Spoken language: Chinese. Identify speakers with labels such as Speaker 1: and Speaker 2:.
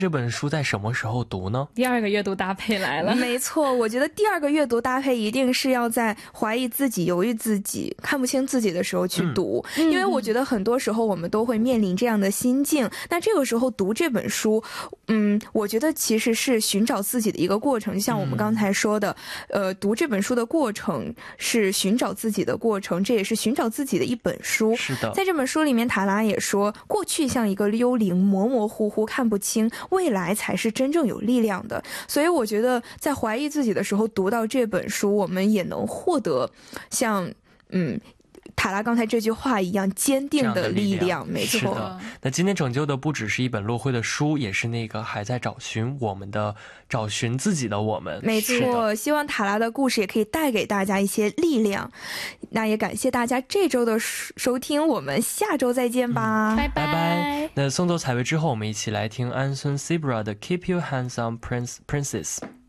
Speaker 1: 这本书在什么时候读呢？
Speaker 2: 第二个阅读搭配来了。
Speaker 3: 没错，我觉得第二个阅读搭配一定是要在怀疑自己、犹豫自己、看不清自己的时候去读，因为我觉得很多时候我们都会面临这样的心境。那这个时候读这本书，我觉得其实是寻找自己的一个过程。就像我们刚才说的，读这本书的过程是寻找自己的过程，这也是寻找自己的一本书。
Speaker 1: 是的，
Speaker 3: 在这本书里面，塔拉也说，过去像一个幽灵，模模糊糊，看不清。未来才是真正有力量的。所以我觉得在怀疑自己的时候读到这本书，我们也能获得像塔拉刚才这句话一样坚定的力量。没错。
Speaker 1: 是的，那今天拯救的不只是一本落灰的书，也是那个还在找寻自己的我们。
Speaker 3: 没错，希望塔拉的故事也可以带给大家一些力量。那也感谢大家这周的收听，我们下周再见吧。
Speaker 2: 拜
Speaker 1: 拜。那送走采薇之后，我们一起来听安孙 Zebra 的 Keep Your Hands on Princess。